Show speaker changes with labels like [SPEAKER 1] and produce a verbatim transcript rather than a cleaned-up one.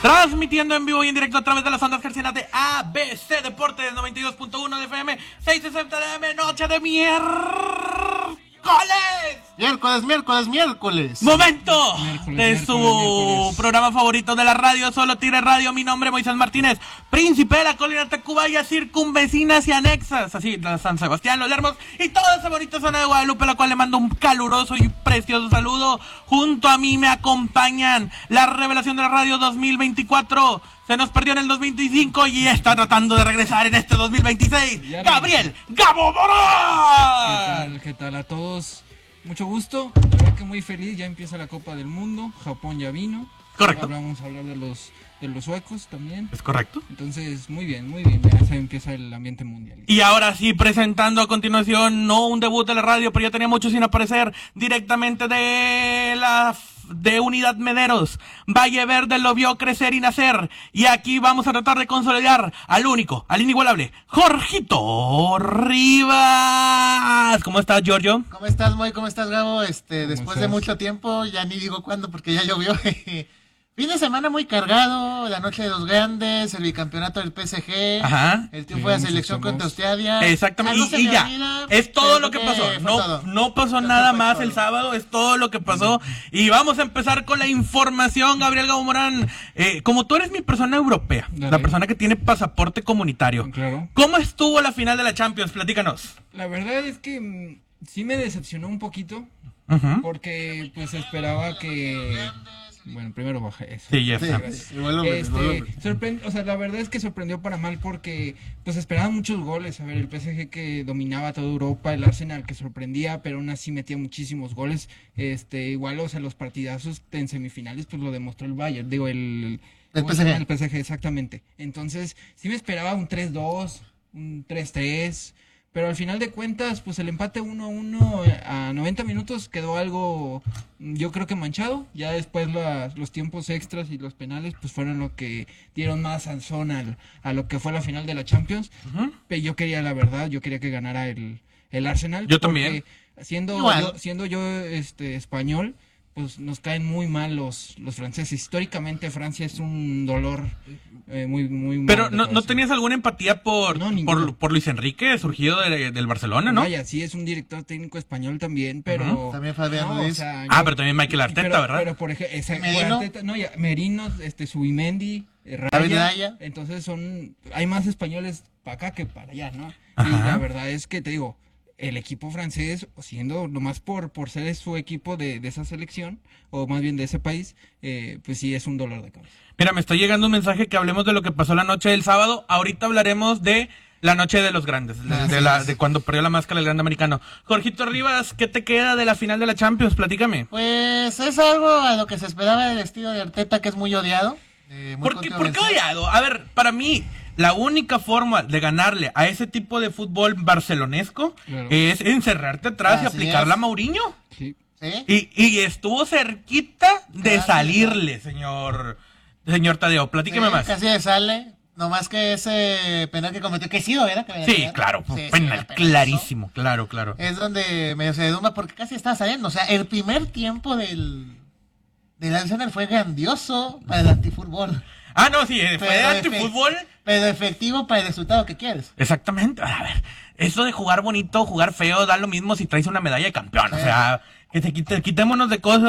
[SPEAKER 1] Transmitiendo en vivo y en directo a través de las ondas gercianas de A B C Deportes noventa y dos punto uno de F M, seiscientos sesenta de A M, noche de miércoles.
[SPEAKER 2] Miércoles, miércoles, miércoles.
[SPEAKER 1] Momento
[SPEAKER 2] miércoles,
[SPEAKER 1] de
[SPEAKER 2] miércoles,
[SPEAKER 1] su
[SPEAKER 2] miércoles.
[SPEAKER 1] programa favorito de la radio, Solo Tigre Radio. Mi nombre es Moisés Martínez, príncipe de la colina Tacubaya, circunvecinas y anexas, así, la San Sebastián, Los Lermos y toda esa bonita zona de Guadalupe, a la cual le mando un caluroso y precioso saludo. Junto a mí me acompañan la revelación de la radio dos mil veinticuatro. Se nos perdió en el dos mil veinticinco y está tratando de regresar en este dos mil veintiséis. Gabriel Gabo Morán.
[SPEAKER 3] ¿Qué tal? ¿Qué tal a todos? Mucho gusto. La verdad que muy feliz. Ya empieza la Copa del Mundo. Japón ya vino.
[SPEAKER 1] Correcto.
[SPEAKER 3] Ahora vamos a hablar de los de los suecos también.
[SPEAKER 1] Es correcto.
[SPEAKER 3] Entonces, muy bien, muy bien. Ya se empieza el ambiente mundial.
[SPEAKER 1] Y ahora sí, presentando a continuación, no un debut de la radio, pero ya tenía mucho sin aparecer, directamente de la de Unidad Mederos. Valle Verde lo vio crecer y nacer, y aquí vamos a tratar de consolidar al único, al inigualable, Jorgito Rivas. ¿Cómo estás, Giorgio?
[SPEAKER 2] ¿Cómo estás, Moy? ¿Cómo estás, Gabo? Este,
[SPEAKER 3] ¿Cómo
[SPEAKER 2] después
[SPEAKER 3] estás?
[SPEAKER 2] de mucho tiempo, ya ni digo cuándo porque ya llovió. Fin de semana muy cargado, la noche de los grandes, el bicampeonato del P S G,
[SPEAKER 1] Ajá.
[SPEAKER 2] el triunfo de la
[SPEAKER 3] Sí,
[SPEAKER 2] selección
[SPEAKER 3] somos-
[SPEAKER 2] contra Australia.
[SPEAKER 1] Exactamente,
[SPEAKER 2] Algo
[SPEAKER 1] y,
[SPEAKER 2] se
[SPEAKER 1] y
[SPEAKER 2] me
[SPEAKER 1] ya,
[SPEAKER 2] olvida,
[SPEAKER 1] es todo
[SPEAKER 2] pero
[SPEAKER 1] lo que
[SPEAKER 2] creo
[SPEAKER 1] pasó,
[SPEAKER 2] fue
[SPEAKER 1] no,
[SPEAKER 2] todo.
[SPEAKER 1] no pasó
[SPEAKER 2] Creo
[SPEAKER 1] nada
[SPEAKER 2] que fue
[SPEAKER 1] más
[SPEAKER 2] todo.
[SPEAKER 1] el sábado, es todo lo que pasó, y vamos a empezar con la información, Gabriel Gabo Morán. Eh, como tú eres mi persona europea,
[SPEAKER 3] Dale.
[SPEAKER 1] la persona que tiene pasaporte comunitario,
[SPEAKER 3] Claro.
[SPEAKER 1] ¿cómo estuvo la final de la Champions? Platícanos.
[SPEAKER 3] La verdad es que mm, sí me decepcionó un poquito.
[SPEAKER 1] Ujú.
[SPEAKER 3] Porque pues esperaba que... Bueno, primero bajé eso.
[SPEAKER 1] Sí, ya
[SPEAKER 2] Sí,
[SPEAKER 1] está.
[SPEAKER 2] el volumen, el
[SPEAKER 3] Este,
[SPEAKER 2] volumen.
[SPEAKER 3] sorprend- o sea, la verdad es que sorprendió para mal porque pues esperaban muchos goles. A ver, el P S G que dominaba toda Europa, el Arsenal que sorprendía, pero aún así metía muchísimos goles. Este, igual, o sea, los partidazos en semifinales pues lo demostró el Bayern, digo, el,
[SPEAKER 2] El
[SPEAKER 3] ¿cómo se
[SPEAKER 2] P S G.
[SPEAKER 3] llama? El P S G, exactamente. Entonces, sí me esperaba un tres dos, un tres tres. Pero al final de cuentas, pues el empate uno a uno a noventa minutos quedó algo, yo creo que manchado. Ya después las- los tiempos extras y los penales, pues fueron lo que dieron más sanzón al, a lo que fue la final de la Champions.
[SPEAKER 1] Ujú.
[SPEAKER 3] Pero yo quería, la verdad, yo quería que ganara el, el Arsenal.
[SPEAKER 1] Yo también.
[SPEAKER 3] porque Siendo
[SPEAKER 2] Igual.
[SPEAKER 3] yo, siendo yo este español, pues nos caen muy mal los, los franceses. Históricamente Francia es un dolor eh, muy, muy
[SPEAKER 1] Pero
[SPEAKER 3] mal de
[SPEAKER 1] no, ¿no
[SPEAKER 3] corazón.
[SPEAKER 1] tenías alguna empatía por,
[SPEAKER 3] No, ninguno.
[SPEAKER 1] por, por Luis Enrique, surgido de- del Barcelona, ¿no?
[SPEAKER 3] Vaya, sí es un director técnico español también, pero...
[SPEAKER 1] Ujú.
[SPEAKER 2] También Fabián
[SPEAKER 3] no,
[SPEAKER 2] Ruiz.
[SPEAKER 3] o sea,
[SPEAKER 1] Ah,
[SPEAKER 3] yo-
[SPEAKER 1] pero también Michael Arteta,
[SPEAKER 3] pero-
[SPEAKER 1] ¿verdad?
[SPEAKER 3] Pero por ejemplo, ese-
[SPEAKER 2] Merino.
[SPEAKER 3] Arteta, no, ya, Merino, este, Subimendi, eh, Raya,
[SPEAKER 2] David Raya.
[SPEAKER 3] entonces son, hay más españoles para acá que para allá, ¿no? Y
[SPEAKER 1] Ajá.
[SPEAKER 3] la verdad es que te digo, el equipo francés, siendo nomás por, por ser su equipo de, de esa selección, o más bien de ese país, eh, pues sí es un dolor de cabeza.
[SPEAKER 1] Mira, me está llegando un mensaje que hablemos de lo que pasó la noche del sábado. Ahorita hablaremos de la noche de los grandes, de,
[SPEAKER 2] Así
[SPEAKER 1] de la,
[SPEAKER 2] es.
[SPEAKER 1] de cuando perdió la máscara el grande americano. Jorgito Rivas, ¿qué te queda de la final de la Champions? Platícame.
[SPEAKER 2] Pues es algo a lo que se esperaba del estilo de Arteta, que es muy odiado. eh, muy
[SPEAKER 1] ¿Por qué, ¿Por qué
[SPEAKER 2] controversial.
[SPEAKER 1] odiado? A ver, para mí, la única forma de ganarle a ese tipo de fútbol barcelonesco
[SPEAKER 3] Claro.
[SPEAKER 1] es encerrarte atrás y
[SPEAKER 2] Así
[SPEAKER 1] aplicarla a
[SPEAKER 2] es.
[SPEAKER 1] Mourinho.
[SPEAKER 3] Sí.
[SPEAKER 2] ¿Sí?
[SPEAKER 1] Y, y estuvo cerquita de
[SPEAKER 2] Gracias.
[SPEAKER 1] salirle, señor, señor Tadeo. Platíqueme
[SPEAKER 2] Sí,
[SPEAKER 1] más.
[SPEAKER 2] Casi le sale. Nomás que ese penal que cometió, que sí, ¿verdad? Que me
[SPEAKER 1] Sí,
[SPEAKER 2] decían.
[SPEAKER 1] claro,
[SPEAKER 2] Sí, sí,
[SPEAKER 1] penal,
[SPEAKER 2] era penalazo.
[SPEAKER 1] clarísimo, claro, claro.
[SPEAKER 2] Es donde medio se deduma porque casi estaba saliendo. O sea, el primer tiempo del, del Arsenal fue grandioso para el antifútbol.
[SPEAKER 1] Ah, no, sí, eh, fue de
[SPEAKER 2] Pero
[SPEAKER 1] antifútbol.
[SPEAKER 2] efe- Pero efectivo para el resultado que quieres.
[SPEAKER 1] Exactamente. A ver, eso de jugar bonito, jugar feo, da lo mismo si traes una medalla de campeón. O sea, que se quite, quitémonos de cosas.